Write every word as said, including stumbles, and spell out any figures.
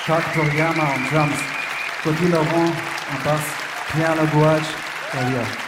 Jacques Toriyama en drums, Cody Laurent en basse, Pierre Legouage, clavier.